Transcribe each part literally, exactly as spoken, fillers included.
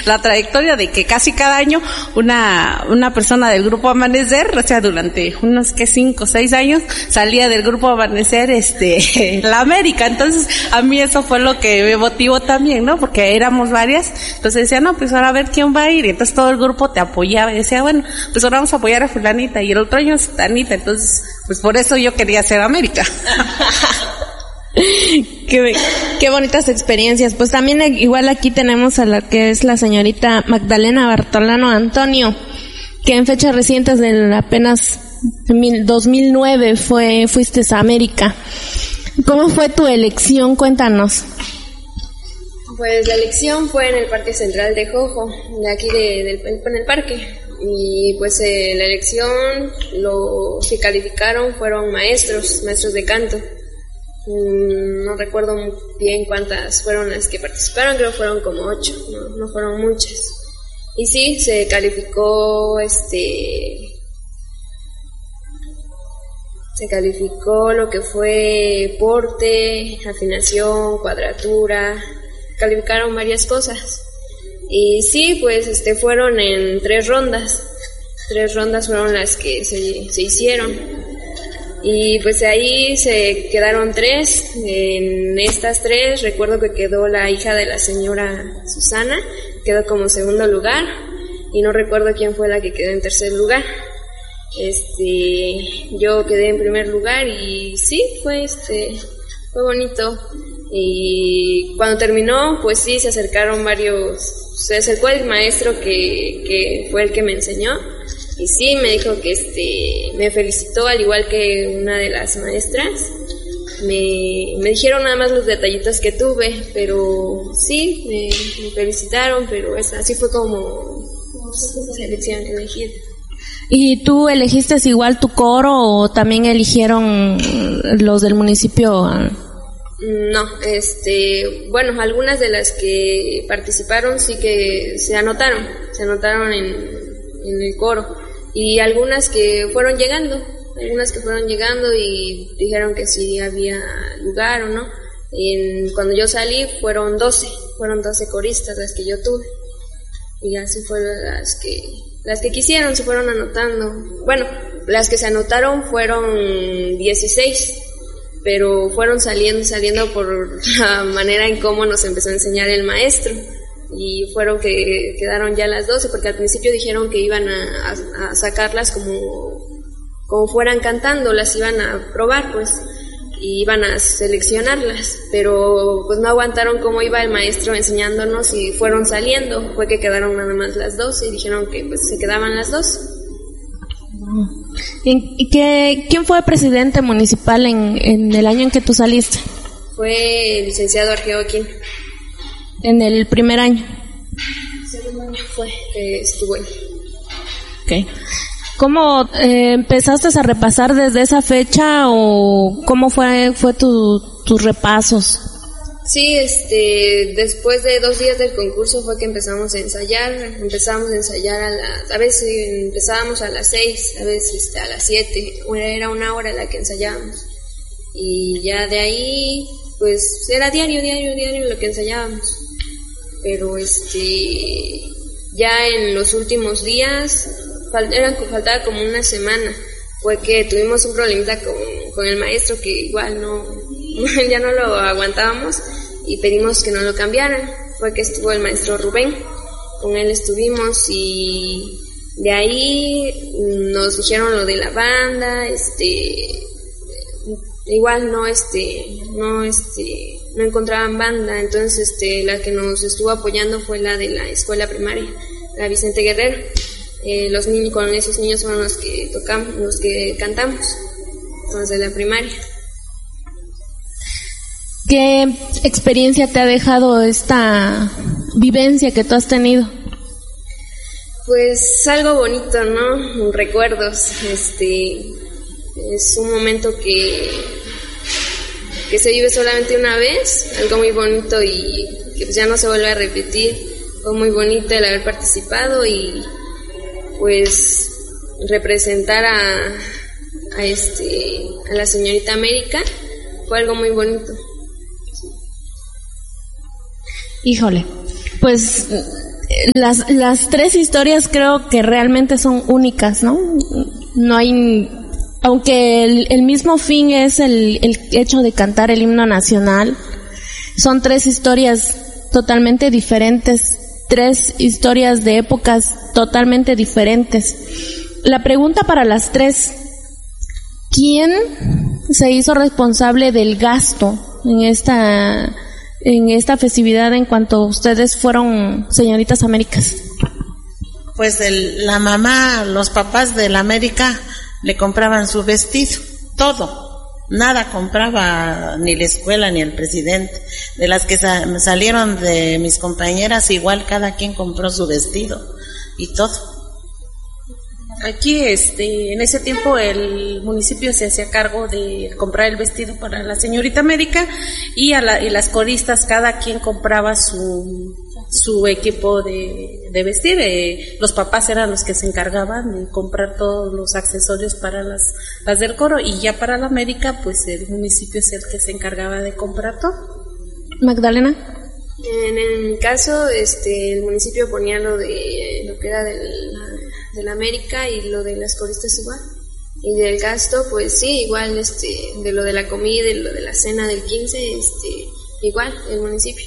la trayectoria de que casi cada año una una persona del grupo Amanecer, o sea, durante unos que cinco o seis años, salía del grupo Amanecer, este, la América. Entonces, a mí eso fue lo que me motivó también, ¿no? Porque éramos varias. Entonces decía, no, pues ahora a ver quién va a ir. Y entonces todo el grupo te apoyaba y decía, bueno, pues ahora vamos a apoyar a fulanita y el otro año a sutanita. Entonces, pues por eso yo quería ser América. Qué, qué bonitas experiencias. Pues también igual aquí tenemos a la que es la señorita Magdalena Bartolano Antonio, que en fechas recientes del apenas dos mil nueve fue, fuiste a América. ¿Cómo fue tu elección? Cuéntanos. Pues la elección fue en el Parque Central de Jojo, de aquí de, del, en el parque. Y pues eh, la elección, los que calificaron fueron maestros, maestros de canto. Mm, no recuerdo bien cuántas fueron las que participaron, creo que fueron como ocho, no, no fueron muchas. Y sí, se calificó este... Se calificó lo que fue porte, afinación, cuadratura, calificaron varias cosas. Y sí, pues este fueron en tres rondas. Tres rondas fueron las que se, se hicieron. Y pues ahí se quedaron tres. En estas tres recuerdo que quedó la hija de la señora Susana, quedó como segundo lugar. Y no recuerdo quién fue la que quedó en tercer lugar. Este, yo quedé en primer lugar y sí, fue este, fue bonito. Y cuando terminó, pues sí, se acercaron varios, se acercó el maestro que, que fue el que me enseñó, y sí, me dijo que este, me felicitó, al igual que una de las maestras. Me, me dijeron nada más los detallitos que tuve, pero sí, me, me felicitaron, pero esa, así fue como selección elegida. ¿Y tú elegiste igual tu coro o también eligieron los del municipio? No, este, bueno, algunas de las que participaron sí que se anotaron, se anotaron en, en el coro, y algunas que fueron llegando, algunas que fueron llegando y dijeron que sí había lugar o no. En, cuando yo salí fueron doce, fueron doce coristas las que yo tuve, y así fueron las que las que quisieron, se fueron anotando. Bueno, las que se anotaron fueron dieciséis, pero fueron saliendo, saliendo por la manera en cómo nos empezó a enseñar el maestro, y fueron que quedaron ya las doce, porque al principio dijeron que iban a, a, a sacarlas como, como fueran cantando, las iban a probar, pues, y iban a seleccionarlas, pero pues no aguantaron cómo iba el maestro enseñándonos y fueron saliendo. Fue que quedaron nada más las dos y dijeron que pues se quedaban las dos. ¿Y qué, quién fue presidente municipal en, en el año en que tú saliste? Fue el licenciado Argeo Aquino. ¿En el primer año? Segundo año fue que estuvo ahí. Okay. ¿Cómo eh, empezaste a repasar desde esa fecha o cómo fue fue tu, tus repasos? Sí, este, después de dos días del concurso fue que empezamos a ensayar, empezamos a ensayar a las, a veces empezábamos a las seis, a veces este, a las siete, era una hora la que ensayábamos, y ya de ahí, pues era diario, diario, diario lo que ensayábamos, pero este, ya en los últimos días, Era, faltaba como una semana, fue que tuvimos un problemita con, con el maestro que igual no, ya no lo aguantábamos y pedimos que no lo cambiaran. Fue que estuvo el maestro Rubén, con él estuvimos y de ahí nos dijeron lo de la banda, este, igual no este, no este, no encontraban banda, entonces este, la que nos estuvo apoyando fue la de la escuela primaria, la Vicente Guerrero. Eh, los niños, con esos niños son los que tocamos, los que cantamos, los de la primaria. ¿Qué experiencia te ha dejado esta vivencia que tú has tenido? Pues algo bonito, ¿no? Recuerdos, este, es un momento que, que se vive solamente una vez, algo muy bonito y que pues ya no se vuelve a repetir. Fue muy bonito el haber participado y pues representar a, a este a la señorita América fue algo muy bonito. Híjole, pues las, las tres historias creo que realmente son únicas, ¿no? No hay, aunque el, el mismo fin es el, el hecho de cantar el himno nacional, son tres historias totalmente diferentes, tres historias de épocas totalmente diferentes. La pregunta para las tres: ¿quién se hizo responsable del gasto en esta en esta festividad en cuanto ustedes fueron señoritas Américas? Pues el, la mamá, los papás de la América le compraban su vestido, todo, nada compraba ni la escuela ni el presidente. De las que sa- salieron de mis compañeras, igual cada quien compró su vestido y todo. Aquí, este, en ese tiempo el municipio se hacía cargo de comprar el vestido para la señorita América y a la, y las coristas cada quien compraba su su equipo de, de vestir. Eh, los papás eran los que se encargaban de comprar todos los accesorios para las las del coro, y ya para la América pues el municipio es el que se encargaba de comprar todo. Magdalena. En el caso, este, el municipio ponía lo de lo que era del, de la América y lo de las coristas igual. Y del gasto, pues sí, igual, este, de lo de la comida y lo de la cena del quince, este, igual, el municipio.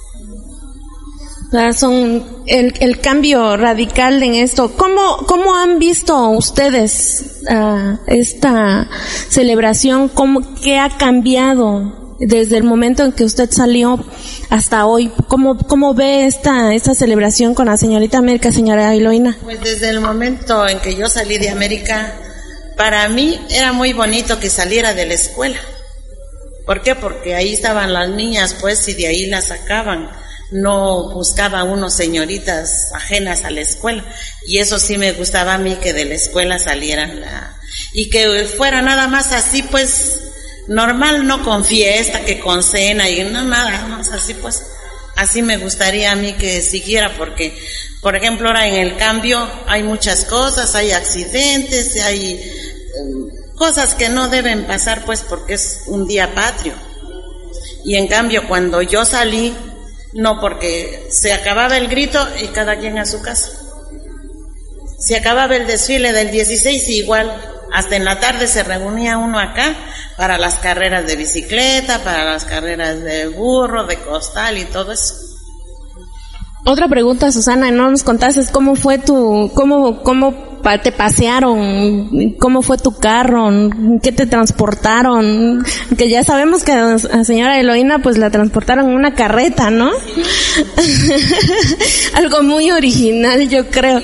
O sea, son el, el cambio radical en esto. ¿Cómo, cómo han visto ustedes uh, esta celebración? ¿Cómo, qué ha cambiado desde el momento en que usted salió hasta hoy? ¿Cómo, cómo ve esta, esta celebración con la señorita América, señora Eloína? Pues desde el momento en que yo salí de América, para mí era muy bonito que saliera de la escuela. ¿Por qué? Porque ahí estaban las niñas, pues, y de ahí las sacaban. No buscaba uno señoritas ajenas a la escuela, y eso sí me gustaba a mí, que de la escuela salieran la, y que fuera nada más así, pues normal, no con fiesta, que con cena y no nada más así, pues así me gustaría a mí que siguiera, porque por ejemplo ahora en el cambio hay muchas cosas, hay accidentes, hay um, cosas que no deben pasar, pues porque es un día patrio. Y en cambio cuando yo salí, no, porque se acababa el grito y cada quien a su casa. Se acababa el desfile del dieciséis y igual, hasta en la tarde se reunía uno acá para las carreras de bicicleta, para las carreras de burro, de costal y todo eso. Otra pregunta, Susana, no nos contaste cómo fue tu, cómo, cómo te pasearon, cómo fue tu carro, qué te transportaron, que ya sabemos que a la señora Eloína pues la transportaron en una carreta, ¿no? Sí. Algo muy original, yo creo.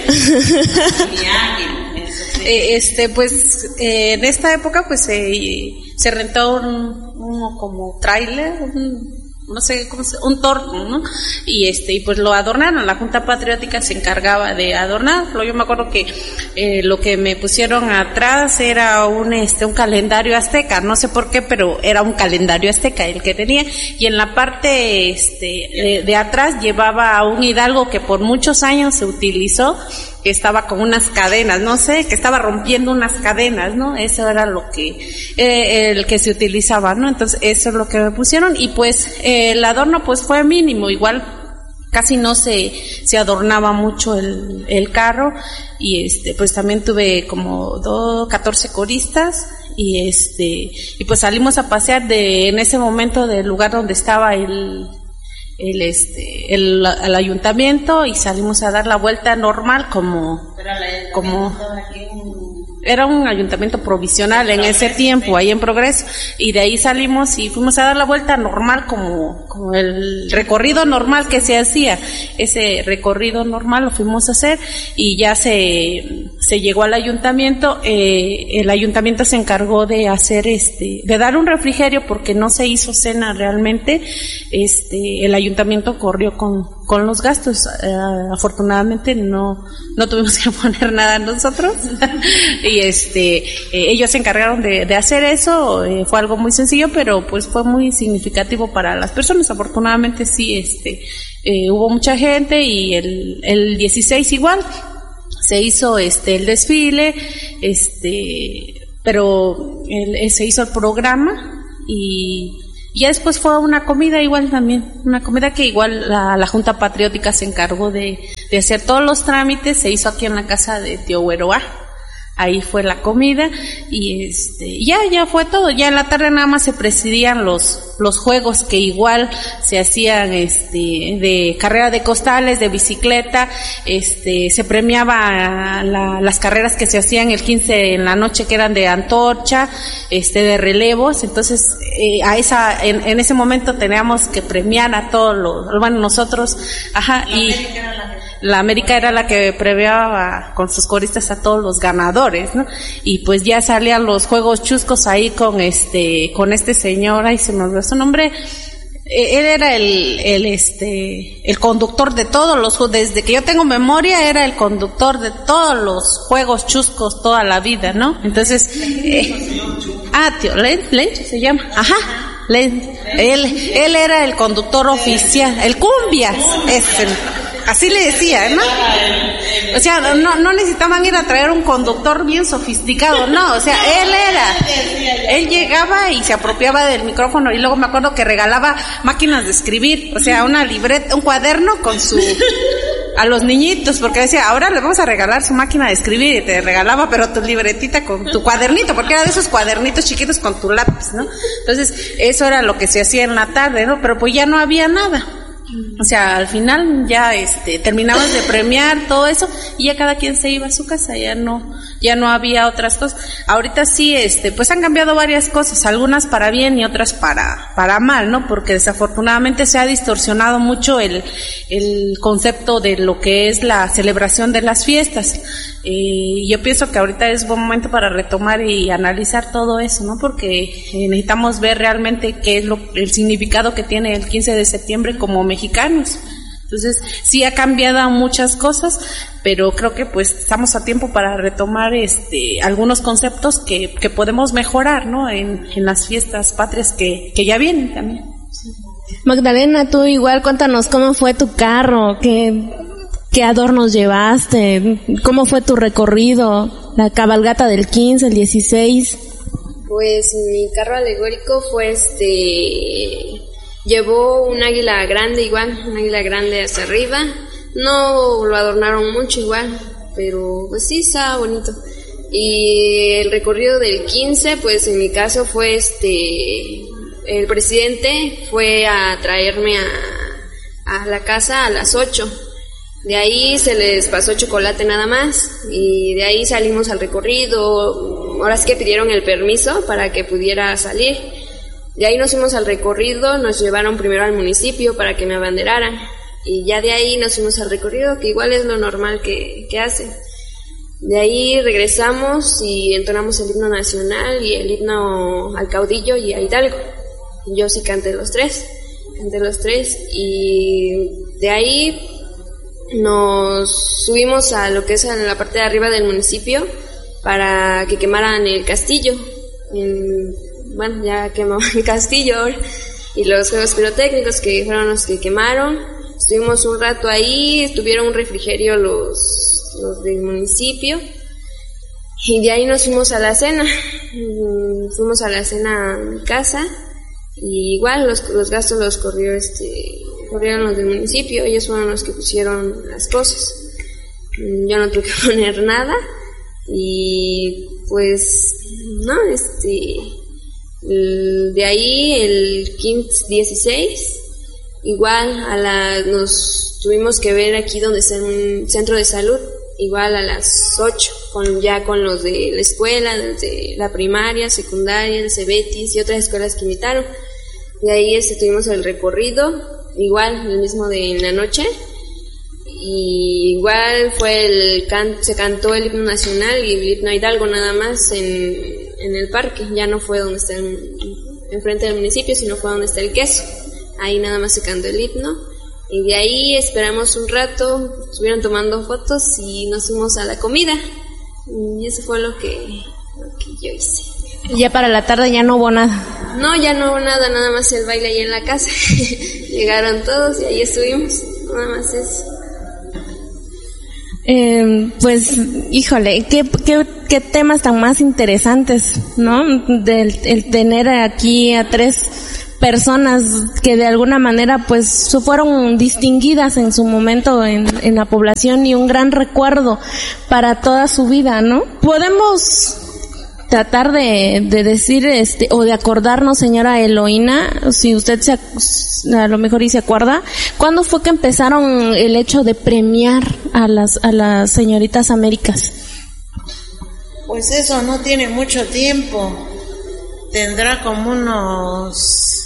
Eh, este, pues, eh, en esta época, pues, eh, se rentó un, un como tráiler, un, no sé cómo se, un torno, ¿no? Y este, y pues lo adornaron, la Junta Patriótica se encargaba de adornarlo. Yo me acuerdo que eh, lo que me pusieron atrás era un este un calendario azteca, no sé por qué, pero era un calendario azteca el que tenía, y en la parte este de, de atrás llevaba a un hidalgo que por muchos años se utilizó, que estaba con unas cadenas, no sé, que estaba rompiendo unas cadenas, ¿no? Eso era lo que, eh, el que se utilizaba, ¿no? Entonces, eso es lo que me pusieron, y pues, eh, el adorno pues fue mínimo, igual casi no se, se adornaba mucho el, el carro, y este, pues también tuve como dos, catorce coristas, y este, y pues salimos a pasear de, en ese momento del lugar donde estaba el, el este el, el ayuntamiento, y salimos a dar la vuelta normal como como era un ayuntamiento provisional en ese tiempo, ahí en Progreso, y de ahí salimos y fuimos a dar la vuelta normal como, como el recorrido normal que se hacía. Ese recorrido normal lo fuimos a hacer, y ya se, se llegó al ayuntamiento. Eh, el ayuntamiento se encargó de hacer este, de dar un refrigerio porque no se hizo cena realmente. Este, el ayuntamiento corrió con, con los gastos. Eh, afortunadamente no, no tuvimos que poner nada nosotros. Y este, eh, ellos se encargaron de, de hacer eso. Eh, fue algo muy sencillo, pero pues fue muy significativo para las personas. Afortunadamente sí, este, eh, hubo mucha gente, y el, el dieciséis igual se hizo este el desfile, este, pero el, se hizo el programa, y Y ya después fue una comida igual también, una comida que igual la, la Junta Patriótica se encargó de, de hacer todos los trámites, se hizo aquí en la casa de Tío Hueroa. Ahí fue la comida y este ya ya fue todo. Ya en la tarde nada más se presidían los los juegos que igual se hacían este de carrera de costales, de bicicleta, este se premiaba la, las carreras que se hacían el quince en la noche, que eran de antorcha, este de relevos. Entonces eh, a esa en, en ese momento teníamos que premiar a todos los, bueno, nosotros, ajá, y la América era la que premiaba con sus coristas a todos los ganadores, ¿no? Y pues ya salían los juegos chuscos ahí con este, con este señor, ahí se me olvidó su nombre, él era el, el este, el conductor de todos los, desde que yo tengo memoria era el conductor de todos los juegos chuscos toda la vida, ¿no? Entonces, eh, ah, tío, Lencho Len, se llama, ajá. Len, él, él era el conductor oficial, el Cumbias, es el, así le decía, ¿no? O sea, no, no necesitaban ir a traer un conductor bien sofisticado, no, o sea, él era, él llegaba y se apropiaba del micrófono y luego me acuerdo que regalaba máquinas de escribir, o sea, una libreta, un cuaderno con su, a los niñitos, porque decía, ahora le vamos a regalar su máquina de escribir, y te regalaba, pero tu libretita con tu cuadernito, porque era de esos cuadernitos chiquitos con tu lápiz, ¿no? Entonces, eso era lo que se hacía en la tarde, ¿no? Pero pues ya no había nada. O sea, al final ya este terminabas de premiar todo eso y ya cada quien se iba a su casa, ya no ya no había otras cosas. Ahorita sí este pues han cambiado varias cosas, algunas para bien y otras para para mal, ¿no? Porque desafortunadamente se ha distorsionado mucho el el concepto de lo que es la celebración de las fiestas. Eh, yo pienso que ahorita es buen momento para retomar y analizar todo eso, ¿no? Porque eh, necesitamos ver realmente qué es lo, el significado que tiene el quince de septiembre como mexicanos. Entonces, sí ha cambiado muchas cosas, pero creo que pues estamos a tiempo para retomar este algunos conceptos que, que podemos mejorar, ¿no? En, en las fiestas patrias que, que ya vienen también. Magdalena, tú igual cuéntanos cómo fue tu carro, qué... ¿Qué adornos llevaste? ¿Cómo fue tu recorrido? La cabalgata del quince, el dieciséis. Pues mi carro alegórico fue este... Llevó un águila grande igual, un águila grande hacia arriba. No lo adornaron mucho igual, pero pues sí, estaba bonito. Y el recorrido del quince, pues en mi caso fue este... El presidente fue a traerme a, a la casa a las ocho. De ahí se les pasó chocolate nada más y de ahí salimos al recorrido. Ahora sí que pidieron el permiso para que pudiera salir. De ahí nos fuimos al recorrido, nos llevaron primero al municipio para que me abanderaran y ya de ahí nos fuimos al recorrido, que igual es lo normal que, que hacen. De ahí regresamos y entonamos el himno nacional y el himno al caudillo y a Hidalgo. Yo sí canté los tres, canté los tres y de ahí nos subimos a lo que es en la parte de arriba del municipio para que quemaran el castillo. En, bueno, ya quemó el castillo ahora. Y los juegos pirotécnicos que fueron los que quemaron. Estuvimos un rato ahí, tuvieron un refrigerio los, los del municipio. Y de ahí nos fuimos a la cena. Fuimos a la cena a mi casa. Y igual los, los gastos los corrió este... corrieron los del municipio, ellos fueron los que pusieron las cosas. Yo no tuve que poner nada y pues no, este el, de ahí el quince, dieciséis igual a la nos tuvimos que ver aquí donde está un centro de salud, igual a las ocho con ya con los de la escuela, desde la primaria, secundaria, el Cebetis y otras escuelas que invitaron. De ahí este tuvimos el recorrido, igual el mismo de en la noche, y igual fue el can, se cantó el himno nacional y el himno Hidalgo nada más en, en el parque, ya no fue donde está en, enfrente del municipio, sino fue donde está el queso. Ahí nada más se cantó el himno y de ahí esperamos un rato, estuvieron tomando fotos y nos fuimos a la comida y eso fue lo que, lo que yo hice. Ya para la tarde ya no hubo nada. No, ya no hubo nada, nada más el baile ahí en la casa. Llegaron todos y ahí estuvimos, nada más eso. Eh, pues, híjole, qué, qué, qué temas tan más interesantes, ¿no? Del el tener aquí a tres personas que de alguna manera pues fueron distinguidas en su momento en, en la población y un gran recuerdo para toda su vida, ¿no? Podemos tratar de, de decir este o de acordarnos, señora Eloína, si usted se, a lo mejor y se acuerda, ¿cuándo fue que empezaron el hecho de premiar a las a las señoritas Américas? Pues eso no tiene mucho tiempo, tendrá como unos,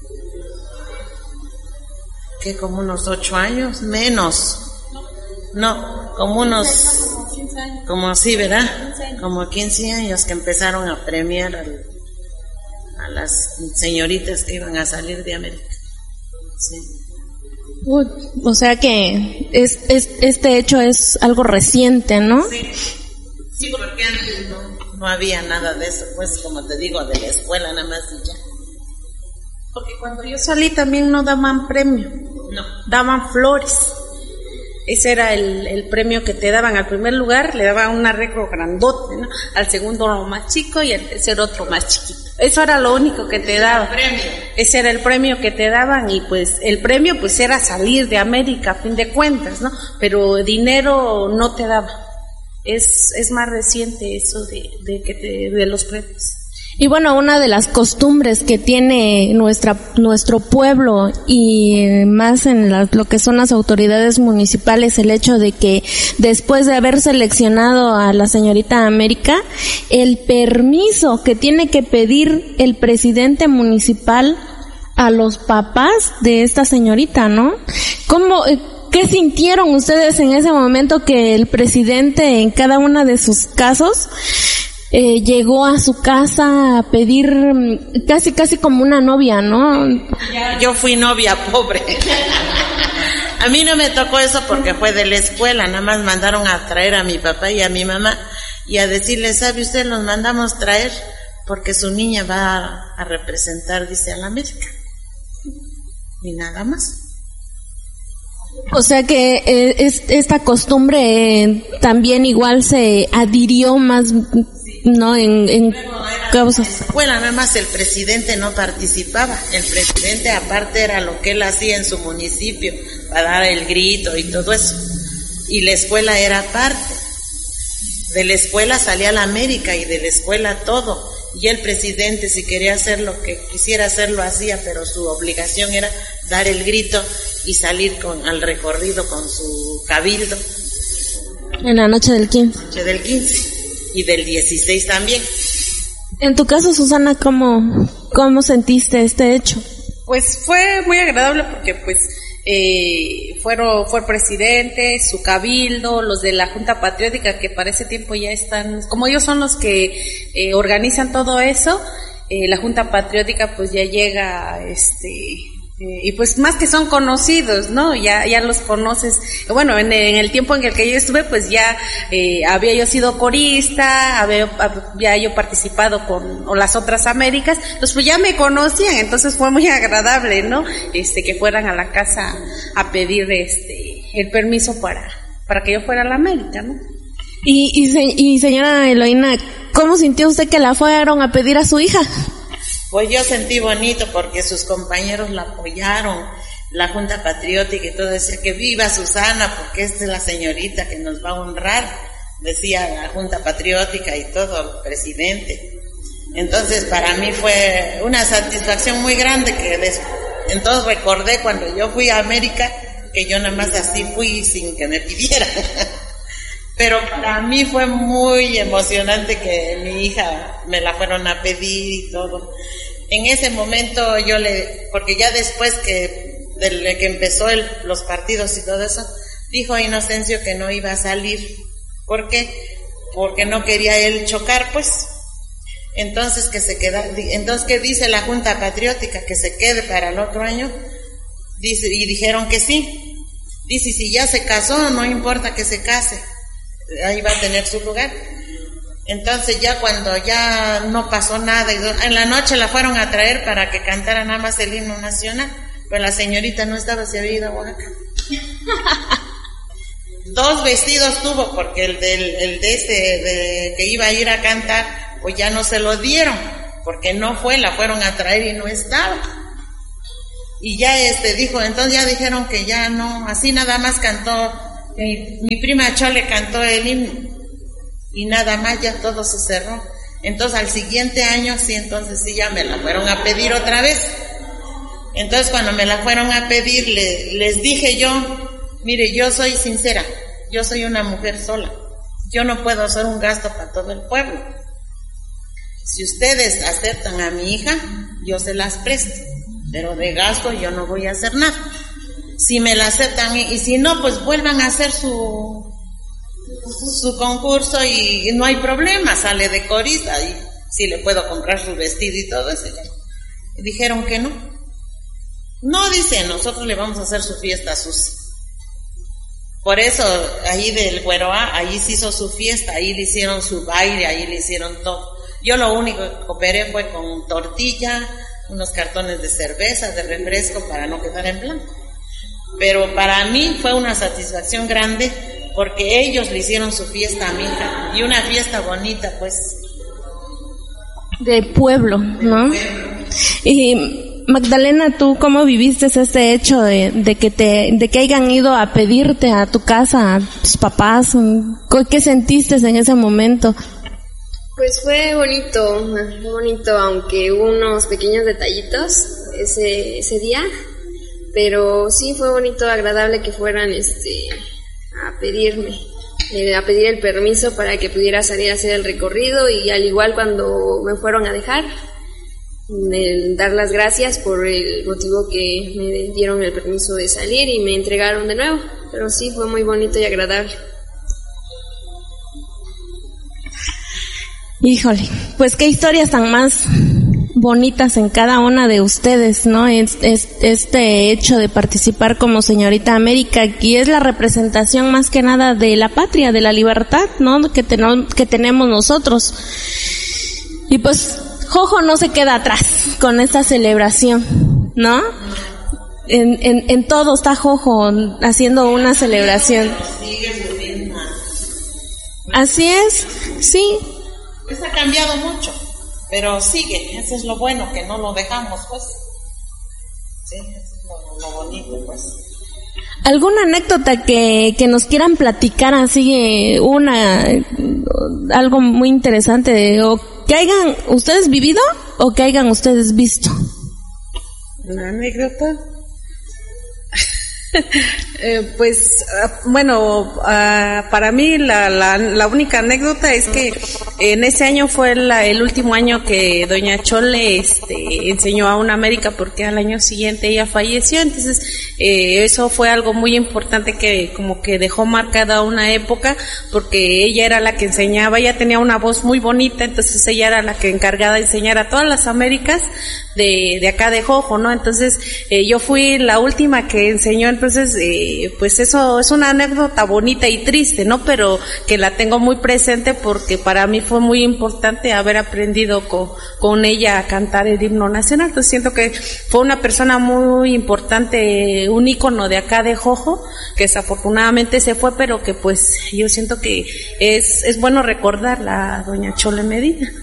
¿qué? Como unos ocho años, menos, no, como unos, como así, ¿verdad? Como quince años que empezaron a premiar al, a las señoritas que iban a salir de América. Sí. Uy, o sea que es, es, este hecho es algo reciente, ¿no? Sí, sí, porque antes no, no había nada de eso, pues como te digo, de la escuela nada más y ya. Porque cuando yo salí también no daban premio, no, daban flores. Ese era el, el premio que te daban. Al primer lugar le daban un arreglo grandote, ¿no? Al segundo lo más chico y al tercer otro más chiquito. Eso era lo único que te daban. Ese era el premio que te daban y pues el premio pues era salir de América a fin de cuentas, ¿no? Pero dinero no te daba. Es, es más reciente eso de, de que te, de los premios. Y bueno, una de las costumbres que tiene nuestra nuestro pueblo y más en la, lo que son las autoridades municipales, el hecho de que después de haber seleccionado a la señorita América, el permiso que tiene que pedir el presidente municipal a los papás de esta señorita, ¿no? ¿Cómo, qué sintieron ustedes en ese momento que el presidente en cada uno de sus casos Eh, llegó a su casa a pedir casi casi como una novia, ¿no? Yo fui novia pobre. A mí no me tocó eso porque fue de la escuela, nada más mandaron a traer a mi papá y a mi mamá y a decirles, ¿sabe usted? Los mandamos traer porque su niña va a, a representar, dice, a la América. Y nada más. O sea que eh, es, esta costumbre eh, también igual se adhirió más, ¿no? En, en causas. Bueno, nada más el presidente no participaba. El presidente aparte era lo que él hacía en su municipio, para dar el grito y todo eso. Y la escuela era aparte. De la escuela salía la América y de la escuela todo. Y el presidente, si quería hacer lo que quisiera hacer, lo hacía, pero su obligación era dar el grito y salir con al recorrido con su cabildo. En la noche del quince. Noche del quince. Y del dieciséis también. En tu caso, Susana, ¿cómo, cómo sentiste este hecho? Pues fue muy agradable porque pues eh, fueron, fue el presidente, su cabildo, los de la Junta Patriótica que para ese tiempo ya están, como ellos son los que eh, organizan todo eso, eh, la Junta Patriótica pues ya llega, este... y pues más que son conocidos, ¿no? Ya ya los conoces. Bueno, en, en el tiempo en el que yo estuve, pues ya eh, había yo sido corista, había, había yo participado con o las otras Américas, pues, pues ya me conocían, entonces fue muy agradable, ¿no? Este que fueran a la casa a pedir este el permiso para para que yo fuera a la América, ¿no? Y y, se, y señora Eloína, ¿cómo sintió usted que la fueron a pedir a su hija? Pues yo sentí bonito porque sus compañeros la apoyaron, la Junta Patriótica y todo, decía que viva Susana porque esta es la señorita que nos va a honrar, decía la Junta Patriótica y todo, el presidente. Entonces para mí fue una satisfacción muy grande que des... entonces recordé cuando yo fui a América que yo nada más así fui sin que me pidieran. Pero para mí fue muy emocionante que mi hija me la fueron a pedir y todo. En ese momento yo le, porque ya después que, de que empezó el, los partidos y todo eso, dijo a Inocencio que no iba a salir. ¿Por qué? Porque no quería él chocar, pues. Entonces que se queda, entonces ¿qué dice la Junta Patriótica? Que se quede para el otro año. Dice, y dijeron que sí. Dice, si ya se casó, no importa que se case. Ahí va a tener su lugar. Entonces ya cuando ya no pasó nada, y en la noche la fueron a traer para que cantara nada más el himno nacional, pero la señorita no estaba, se había ido a Oaxaca. Dos vestidos tuvo, porque el, del, el de este de, que iba a ir a cantar, pues ya no se lo dieron, porque no fue, la fueron a traer y no estaba. Y ya este dijo, entonces ya dijeron que ya no, así nada más cantó, mi, mi prima Chole cantó el himno, y nada más ya todo se cerró. Entonces al siguiente año sí, entonces sí ya me la fueron a pedir otra vez. Entonces cuando me la fueron a pedir, le, les dije yo, mire, yo soy sincera, yo soy una mujer sola, yo no puedo hacer un gasto para todo el pueblo. Si ustedes aceptan a mi hija, yo se las presto, pero de gasto yo no voy a hacer nada. Si me la aceptan y, y si no, pues vuelvan a hacer su su concurso y, y no hay problema, sale de corista y si le puedo comprar su vestido y todo eso. Y dijeron que no. No, dice, nosotros le vamos a hacer su fiesta a Susi. Por eso, ahí del Güeroa, ahí se hizo su fiesta, ahí le hicieron su baile, ahí le hicieron todo. Yo lo único que cooperé fue con tortilla, unos cartones de cerveza, de refresco, para no quedar en blanco. Pero para mí fue una satisfacción grande, porque ellos le hicieron su fiesta a mi hija, y una fiesta bonita, pues. De pueblo, ¿no? De pueblo. Y Magdalena, ¿tú cómo viviste este hecho de, de que te, de que hayan ido a pedirte a tu casa, a tus papás? ¿Qué sentiste en ese momento? Pues fue bonito, fue bonito, aunque hubo unos pequeños detallitos ese, ese día, pero sí fue bonito, agradable que fueran, este, a pedirme, eh, a pedir el permiso para que pudiera salir a hacer el recorrido, y al igual cuando me fueron a dejar, el dar las gracias por el motivo que me dieron el permiso de salir y me entregaron de nuevo, pero sí fue muy bonito y agradable. Híjole, pues qué historias tan más bonitas en cada una de ustedes, ¿no? Es, es, este hecho de participar como Señorita América, y es la representación más que nada de la patria, de la libertad, ¿no? Que, ten, que tenemos nosotros. Y pues Jojo no se queda atrás con esta celebración, ¿no? En, en, en todo está Jojo haciendo una celebración. Así es, sí. Pues ha cambiado mucho, pero sigue, eso es lo bueno, que no lo dejamos, pues. Sí, eso es lo, lo bonito, pues. ¿Alguna anécdota que, que nos quieran platicar, así, una, algo muy interesante, o que hayan ustedes vivido, o que hayan ustedes visto? ¿Una anécdota? eh, pues, uh, bueno, uh, para mí la, la, la única anécdota es que en ese año fue la, el último año que doña Chole este, enseñó a una América, porque al año siguiente ella falleció. Entonces eh, eso fue algo muy importante que como que dejó marcada una época, porque ella era la que enseñaba, ella tenía una voz muy bonita, entonces ella era la que encargada de enseñar a todas las Américas de, de acá de Jojo, ¿no? Entonces eh, yo fui la última que enseñó. Entonces eh, pues eso es una anécdota bonita y triste, ¿no? Pero que la tengo muy presente, porque para mí fue muy importante haber aprendido con, con ella a cantar el himno nacional. Entonces siento que fue una persona muy importante, un ícono de acá de Jojo, que desafortunadamente se fue, pero que pues yo siento que es, es bueno recordarla, a doña Chole Medina.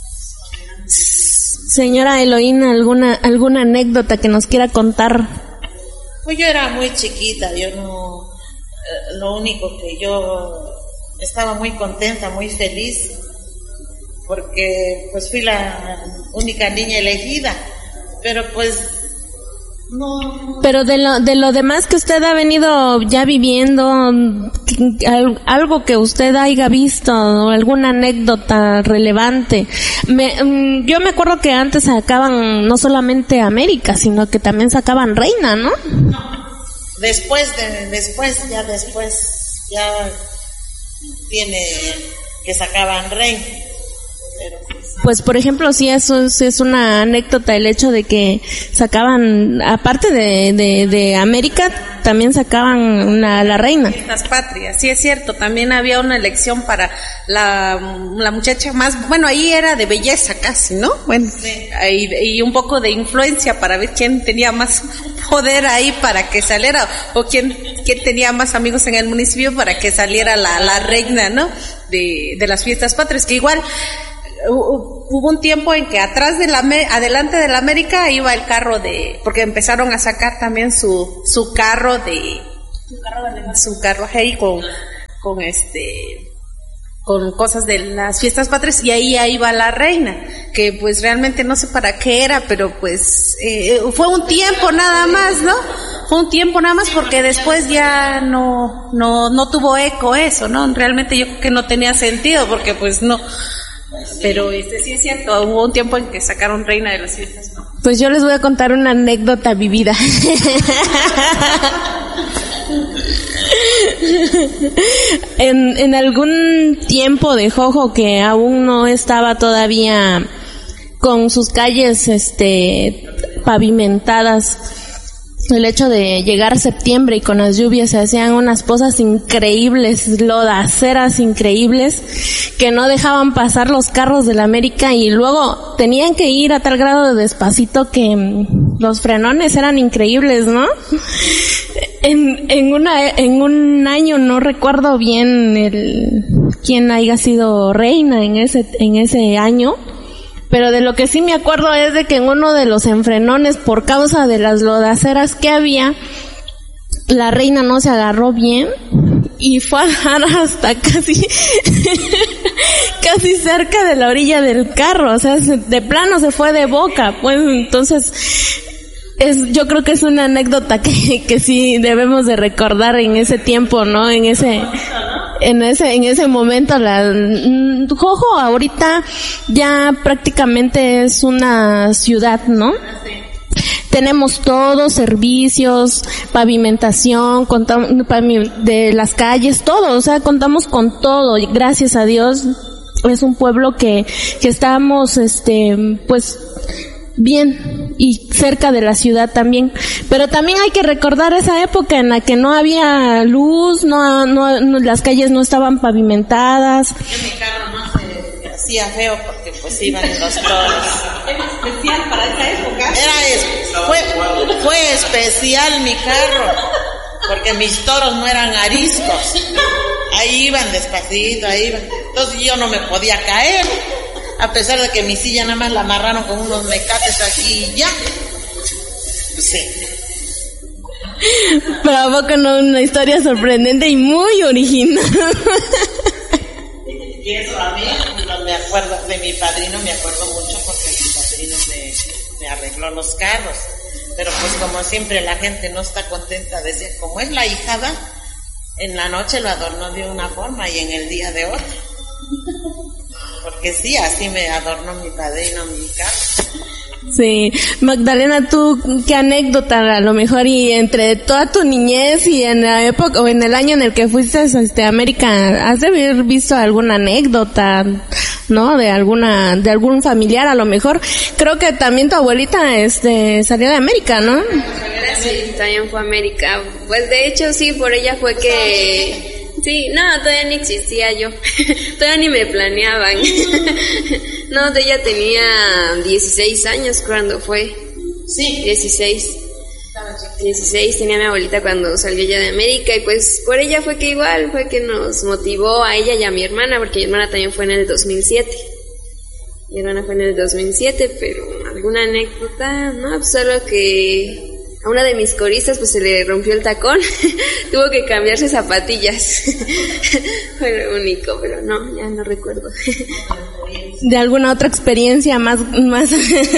Señora Eloína, ¿alguna, alguna anécdota que nos quiera contar? Pues yo era muy chiquita, yo no, eh, lo único que yo estaba muy contenta, muy feliz, porque pues fui la única niña elegida, pero pues no. Pero de lo de lo demás que usted ha venido ya viviendo, algo que usted haya visto, alguna anécdota relevante. Me, yo me acuerdo que antes sacaban no solamente América, sino que también sacaban Reina, ¿no? No. Después de después ya después ya tiene que sacaban Reina. Pero pues, pues por ejemplo, sí, eso es, es una anécdota, el hecho de que sacaban, aparte de, de, de América, también sacaban una, la Reina. Las patrias, sí es cierto, también había una elección para la, la muchacha más, bueno, ahí era de belleza casi, ¿no? Bueno, sí. y, y un poco de influencia para ver quién tenía más poder ahí para que saliera, o quién, quién tenía más amigos en el municipio para que saliera la, la reina, ¿no? De, de las fiestas patrias, que igual hubo un tiempo en que atrás de la, adelante de la América iba el carro de, porque empezaron a sacar también su, su carro de, su carro de su carro ahí con, con este, con cosas de las fiestas patrias, y ahí ahí va la reina, que pues realmente no sé para qué era, pero pues eh, fue un tiempo nada más, ¿no? Fue un tiempo nada más, porque después ya no no no tuvo eco eso, ¿no? Realmente yo creo que no tenía sentido, porque pues no, pero este sí es cierto, hubo un tiempo en que sacaron reina de las fiestas, ¿no? Pues yo les voy a contar una anécdota vivida. en, en algún tiempo de Jojo, que aún no estaba todavía con sus calles este pavimentadas, el hecho de llegar septiembre y con las lluvias se hacían unas pozas increíbles, lodaceras increíbles, que no dejaban pasar los carros de la América, y luego tenían que ir a tal grado de despacito que los frenones eran increíbles, ¿no? En, en una, en un año, no recuerdo bien el, quién haya sido reina en ese, en ese año, pero de lo que sí me acuerdo es de que en uno de los enfrenones, por causa de las lodaceras que había, la reina no se agarró bien y fue a dar hasta casi casi cerca de la orilla del carro, o sea, de plano se fue de boca, pues. Entonces es, yo creo que es una anécdota que, que sí debemos de recordar en ese tiempo, ¿no? En ese, en ese, en ese momento. La, Jojo ahorita ya prácticamente es una ciudad, ¿no? Tenemos todos, servicios, pavimentación, contamos de las calles, todo, o sea, contamos con todo, y gracias a Dios es un pueblo que, que estamos, este, pues, bien, y cerca de la ciudad también. Pero también hay que recordar esa época en la que no había luz, no, no, no las calles no estaban pavimentadas. En mi carro no se hacía feo porque pues iban los toros. ¿Era especial para esa época? Era es, fue, fue especial mi carro, porque mis toros no eran ariscos. Ahí iban despacito, ahí iban. Entonces yo no me podía caer, a pesar de que mi silla nada más la amarraron con unos mecates aquí y ya. Pues sí. Pero a poco no, una historia sorprendente y muy original. Y eso a mí, no me acuerdo de mi padrino, me acuerdo mucho porque mi padrino me, me arregló los carros. Pero pues como siempre la gente no está contenta, decía, como es la hijada, en la noche lo adornó de una forma y en el día de otra. Porque sí, así me adornó mi padrino mi carro. Sí, Magdalena, tú, ¿qué anécdota a lo mejor, y entre toda tu niñez y en la época o en el año en el que fuiste este, a América, has de haber visto alguna anécdota, ¿no? De alguna, de algún familiar a lo mejor? Creo que también tu abuelita, este, salió de América, ¿no? Sí, también fue a América. Pues de hecho sí, por ella fue que... Sí, no, todavía ni existía yo, todavía ni me planeaban. No, ella tenía dieciséis años cuando fue. Sí. dieciséis. dieciséis tenía mi abuelita cuando salió ella de América, y pues por ella fue que igual, fue que nos motivó a ella y a mi hermana, porque mi hermana también fue en el dos mil siete. Mi hermana fue en el dos mil siete, pero alguna anécdota, no, pues solo que... a una de mis coristas pues se le rompió el tacón, tuvo que cambiarse zapatillas. Fue lo único, pero no, ya no recuerdo. ¿De alguna otra experiencia más, más?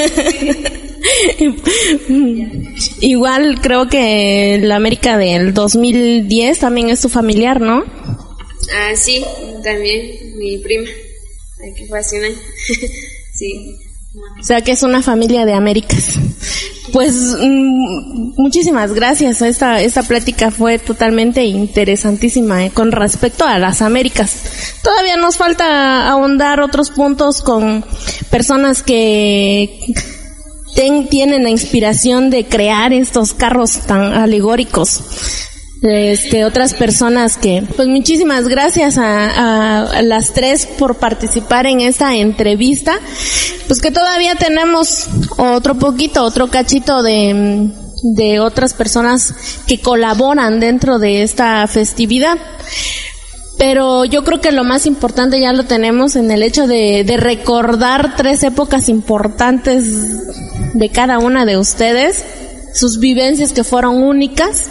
Igual creo que la América del dos mil diez también es tu familiar, ¿no? Ah, sí, también, mi prima, ay, que fue hace un año. Sí. O sea que es una familia de Américas. Pues mmm, muchísimas gracias. Esta esta plática fue totalmente interesantísima, ¿eh? Con respecto a las Américas. Todavía nos falta ahondar otros puntos con personas que ten, tienen la inspiración de crear estos carros tan alegóricos. Este, otras personas que, pues muchísimas gracias a, a, a las tres por participar en esta entrevista, pues que todavía tenemos otro poquito, otro cachito de, de otras personas que colaboran dentro de esta festividad. pero yo creo que lo más importante ya lo tenemos en el hecho de, de recordar tres épocas importantes de cada una de ustedes, sus vivencias que fueron únicas.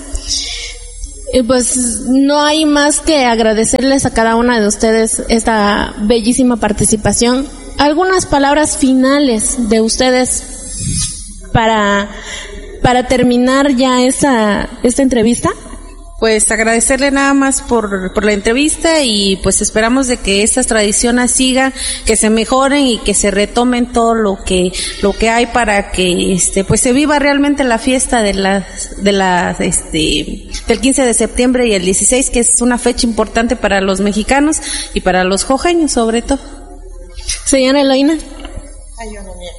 Y pues no hay más que agradecerles a cada una de ustedes esta bellísima participación. Algunas palabras finales de ustedes para, para terminar ya esta, esta entrevista. Pues agradecerle nada más por, por la entrevista y pues esperamos de que estas tradiciones sigan, que se mejoren y que se retomen todo lo que, lo que hay para que este, pues se viva realmente la fiesta de las, de las, este, del quince de septiembre y el dieciséis, que es una fecha importante para los mexicanos y para los jojeños sobre todo. Señora Eloína. Ay, yo no me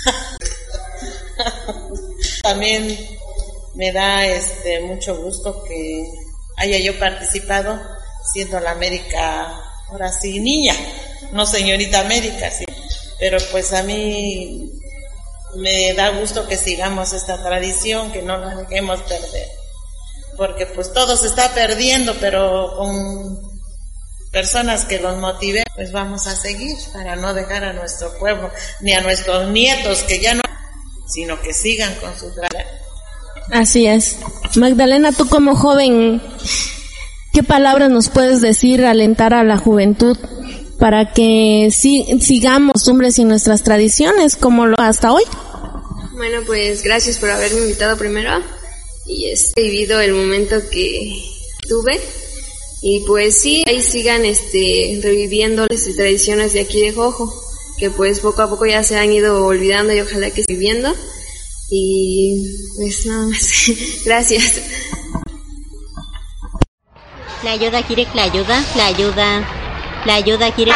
acuerdo. También me da este mucho gusto que haya yo participado siendo la América, ahora sí, niña, no señorita América, sí. Pero pues a mí me da gusto que sigamos esta tradición, que no la dejemos perder. Porque pues todo se está perdiendo, pero con personas que los motiven, pues vamos a seguir para no dejar a nuestro pueblo, ni a nuestros nietos, que ya no, sino que sigan con su tradición. Así es. Magdalena, tú como joven, ¿qué palabras nos puedes decir, alentar a la juventud para que si, sigamos costumbres y nuestras tradiciones como lo hasta hoy? Bueno, pues gracias por haberme invitado primero y he vivido el momento que tuve y pues sí, ahí sigan este reviviendo las tradiciones de aquí de Jojo, que pues poco a poco ya se han ido olvidando y ojalá que sigan viviendo. Y pues nada más. Gracias. La ayuda quiere la ayuda, la ayuda, la ayuda quiere.